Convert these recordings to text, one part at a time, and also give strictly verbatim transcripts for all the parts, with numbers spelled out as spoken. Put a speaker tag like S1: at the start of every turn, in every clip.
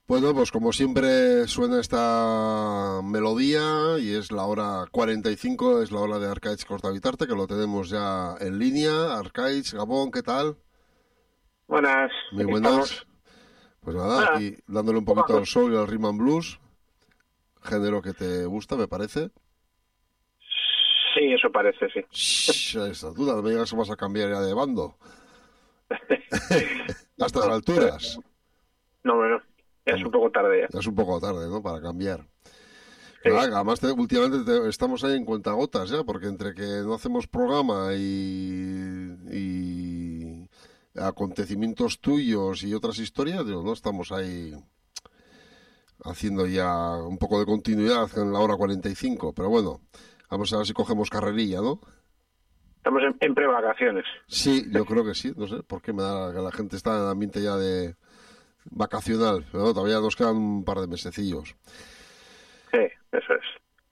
S1: Bueno, pues como siempre suena esta melodía y es la hora cuarenta y cinco, es la hora de Arcaiz Cortavitarte, que lo tenemos ya en línea. Arcaiz, Gabón, ¿qué tal?
S2: Buenas,
S1: Muy
S2: aquí estamos.
S1: buenas. Pues nada,
S2: Nada,
S1: aquí dándole un poquito
S2: jugando.
S1: al soul y al rhythm and blues, género que te gusta, me parece.
S2: Sí, eso parece, sí.
S1: Shh, esa duda, no me digas que vas a cambiar ya de bando. A estas
S2: No,
S1: alturas.
S2: no, bueno, ya es un
S1: Hombre,
S2: poco tarde ya.
S1: ya es un poco tarde, ¿no? Para cambiar.
S2: Sí,
S1: Nada, además te- últimamente te- estamos ahí en cuentagotas ya, porque entre que no hacemos programa y, y acontecimientos tuyos y otras historias, digo, no estamos ahí haciendo ya un poco de continuidad en la hora cuarenta y cinco, pero bueno, vamos a ver si cogemos carrerilla, ¿no?
S2: estamos en, en prevacaciones.
S1: Sí, yo creo que sí, no sé por qué me da que la gente está en el ambiente ya de vacacional, pero no, todavía nos quedan un par de mesecillos.
S2: Sí, eso es.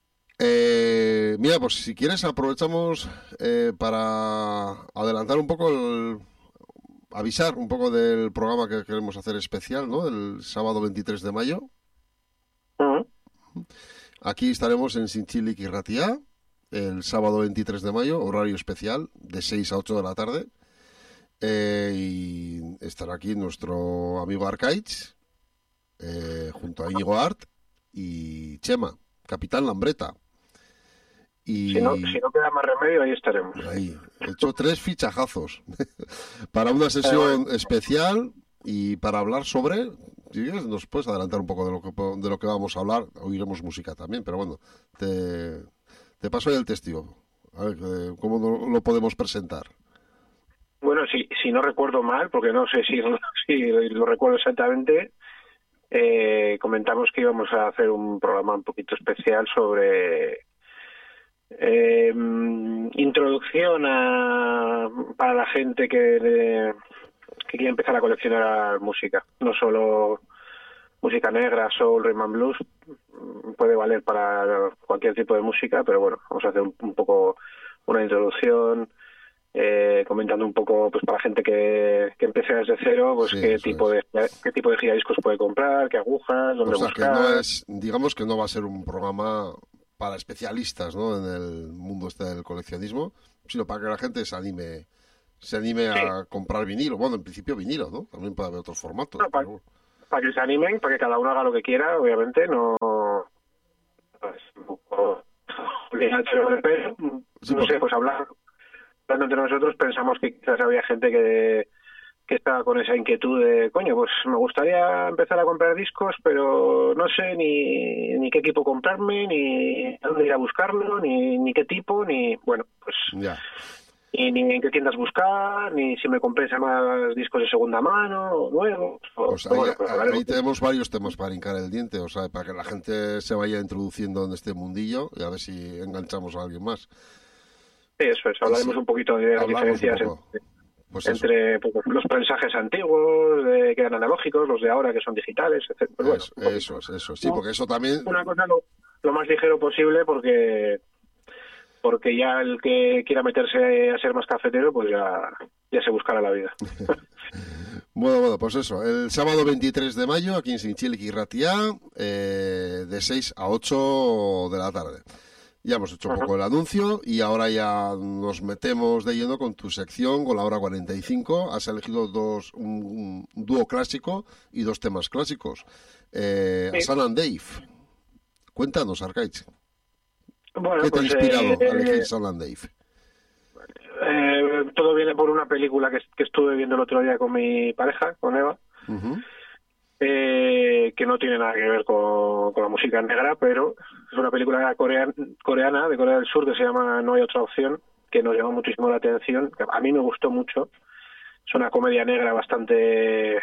S1: Eh, mira, pues si quieres aprovechamos eh, para adelantar un poco, el, avisar un poco del programa que queremos hacer especial, ¿no? El sábado veintitrés de mayo.
S2: Ujú.
S1: Aquí estaremos en Sinchilic y Ratia, el sábado veintitrés de mayo, horario especial, de seis a ocho de la tarde. Eh, y estará aquí nuestro amigo Arcaich, eh, junto a Íñigo Art y Chema, Capitán Lambreta.
S2: Si no, si
S1: Y
S2: no queda más remedio, ahí estaremos.
S1: ahí, he hecho tres fichajazos para una
S2: Eh, bueno,
S1: sesión especial y para hablar sobre, si quieres, nos puedes adelantar un poco de lo que de lo que vamos a hablar. Oiremos música también, pero bueno, te, te paso ahí el testigo. A ver, eh, ¿cómo lo, lo podemos presentar?
S2: bueno, si, si no recuerdo mal, porque no sé si, si lo recuerdo exactamente, eh, comentamos que íbamos a hacer un programa un poquito especial sobre eh, introducción a, para la gente que, eh, que quiere empezar a coleccionar música, no solo música negra, soul, rhythm and blues, puede valer para cualquier tipo de música, pero bueno, vamos a hacer un, un poco una introducción, eh, comentando un poco, pues para gente que, que empiece desde cero, pues
S1: Sí,
S2: qué
S1: eso
S2: tipo
S1: es.
S2: de qué tipo de giradiscos puede comprar, qué agujas,
S1: O
S2: dónde
S1: sea, que no
S2: buscar.
S1: es, digamos que no va a ser un programa para especialistas, ¿no? En el mundo este del coleccionismo, sino para que la gente se anime, se anime
S2: Sí,
S1: a comprar vinilo. Bueno, en principio vinilo, ¿no? También puede haber otros formatos,
S2: no, para,
S1: pero bueno.
S2: para que se animen, para que cada uno haga lo que quiera, obviamente, no pues, un poco obligatorio, pero
S1: Sí,
S2: no
S1: porque
S2: sé, pues hablar, hablando entre nosotros, pensamos que quizás había gente que que estaba con esa inquietud de, coño, pues me gustaría empezar a comprar discos, pero no sé ni, ni qué equipo comprarme, ni dónde ir a buscarlo, ni, ni qué tipo, ni, bueno, pues,
S1: ya.
S2: ni, ni en qué tiendas buscar, ni si me compensa más discos de segunda mano, o nuevos, o,
S1: Pues
S2: pero
S1: ahí,
S2: bueno, pues hablaremos.
S1: ahí tenemos varios temas para hincar el diente, o sea, para que la gente se vaya introduciendo en este mundillo y a ver si enganchamos a alguien más.
S2: Sí, eso es,
S1: Y
S2: hablaremos
S1: si
S2: un poquito de las
S1: hablamos un
S2: diferencias
S1: poco,
S2: entre,
S1: pues eso,
S2: entre pues, los mensajes antiguos, de, que eran analógicos, los de ahora que son digitales, etcétera. Pues bueno,
S1: eso,
S2: un
S1: eso
S2: poquito.
S1: es, eso. Sí,
S2: No,
S1: porque eso también,
S2: una cosa lo, lo más ligero posible porque porque ya el que quiera meterse a ser más cafetero, pues ya, ya se buscará la vida.
S1: bueno, bueno, pues eso, el sábado veintitrés de mayo, aquí en Sinchilic y Ratia, eh, de seis a ocho de la tarde. Ya hemos hecho un
S2: Ajá.
S1: poco el anuncio y ahora ya nos metemos de lleno con tu sección, con la hora cuarenta y cinco. Has elegido dos, un, un dúo clásico y dos temas clásicos. Eh, a
S2: Sí.
S1: San and Dave. Cuéntanos, Arcaich,
S2: Bueno,
S1: ¿qué te ha
S2: pues eh,
S1: inspirado a elegir San and Dave?
S2: eh, todo viene por una película que, que estuve viendo el otro día con mi pareja, con Eva,
S1: Ujú.
S2: eh, que no tiene nada que ver con, con la música negra, pero es una película coreana, coreana de Corea del Sur que se llama No hay otra opción, que nos llamó muchísimo la atención, que a mí me gustó mucho. Es una comedia negra bastante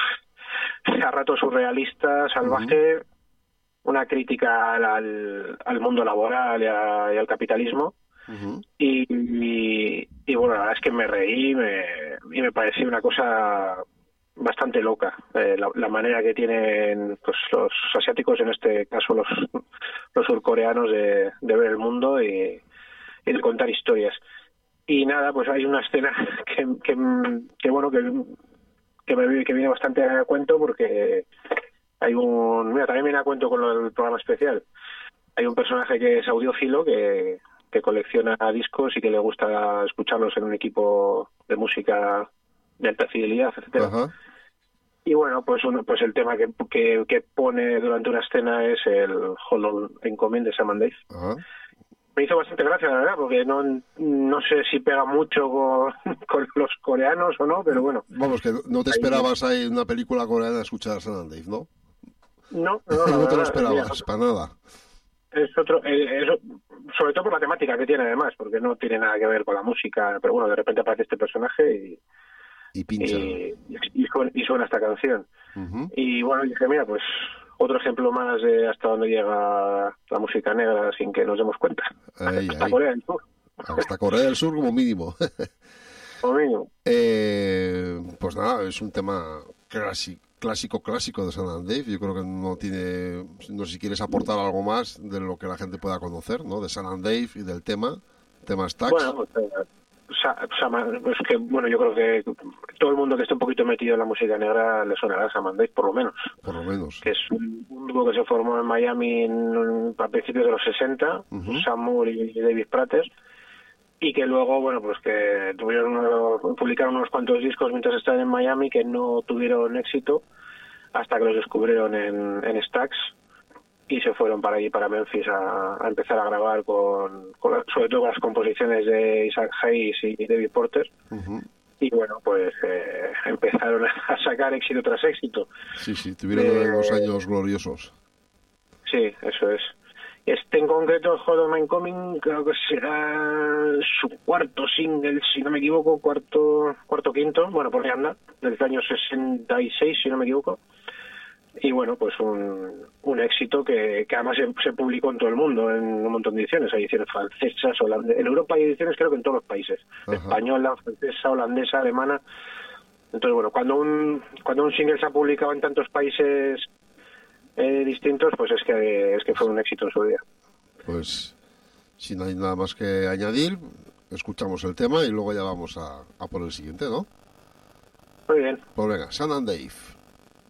S2: a ratos surrealista,
S1: Ujú.
S2: salvaje, una crítica al, al, al mundo laboral y, a, y al capitalismo.
S1: Ujú.
S2: Y, y, y, bueno, la verdad es que me reí me, y me pareció una cosa bastante loca. Eh, la, la manera que tienen pues, los asiáticos, en este caso los, los surcoreanos, de, de ver el mundo y, y de contar historias. Y nada, pues hay una escena que, que, que bueno, que, que me que viene bastante a cuento porque Hay un... Mira, también viene a cuento con lo del programa especial. Hay un personaje que es audiófilo, que, que colecciona discos y que le gusta escucharlos en un equipo de música de alta fidelidad, etcétera.
S1: Ajá.
S2: Y bueno, pues uno, pues el tema que, que, que pone durante una escena es el Hold On in Coming de Sam and Dave.
S1: Ajá.
S2: Me hizo bastante gracia, la verdad, porque no, no sé si pega mucho con, con los coreanos o no, pero bueno.
S1: Vamos, que no te
S2: Ahí-
S1: esperabas ahí en una película coreana escuchar a Sam and Dave, ¿no?
S2: No, no, la
S1: No te lo
S2: verdad,
S1: esperabas,
S2: mira,
S1: para nada.
S2: es otro, eh, eso, sobre todo por la temática que tiene además, porque no tiene nada que ver con la música, pero bueno, de repente aparece este personaje y,
S1: Y pincha.
S2: y, y, suena, y suena esta canción.
S1: Ujú.
S2: Y bueno, dije, mira, pues otro ejemplo más de hasta dónde llega la música negra sin que nos demos cuenta.
S1: Ahí,
S2: Hasta
S1: ahí.
S2: Corea del Sur,
S1: Hasta Corea del Sur como mínimo.
S2: como mínimo.
S1: Eh, pues nada, es un tema clásico, clásico, clásico de Sam and Dave. Yo creo que no tiene, no sé si quieres aportar algo más de lo que la gente pueda conocer, ¿no? De Sam and Dave y del tema, tema Stax.
S2: Bueno, pues, eh, Sa- Sama- pues que bueno, yo creo que todo el mundo que esté un poquito metido en la música negra le sonará Sam and Dave, por lo menos.
S1: Por lo menos.
S2: Que es un, un dúo que se formó en Miami en- a principios de los sesenta,
S1: Ujú.
S2: Sam Moore y David Prater, y que luego, bueno, pues que tuvieron uno- publicaron unos cuantos discos mientras estaban en Miami que no tuvieron éxito hasta que los descubrieron en, en Stax y se fueron para allí, para Memphis, a, a empezar a grabar con, con la- sobre todo con las composiciones de Isaac Hayes y David Porter.
S1: Ujú.
S2: Y bueno, pues eh, empezaron a sacar éxito tras éxito.
S1: Sí, sí, tuvieron
S2: Eh,
S1: unos años gloriosos.
S2: Sí, eso es. Este en concreto, Hold On My Coming, creo que será su cuarto single, si no me equivoco, cuarto, cuarto quinto, bueno, por ahí anda, del año sesenta y seis, si no me equivoco. Y bueno, pues un, un éxito que, que además se, se publicó en todo el mundo, en un montón de ediciones, hay ediciones francesas, holandesas, en Europa hay ediciones creo que en todos los países,
S1: Ajá.
S2: española, francesa, holandesa, alemana. Entonces bueno, cuando un, cuando un single se ha publicado en tantos países eh, distintos, pues es que es que fue un éxito en su día.
S1: Pues si no hay nada más que añadir, escuchamos el tema y luego ya vamos a, a por el siguiente, ¿no?
S2: Muy bien.
S1: Pues venga, Sam and Dave.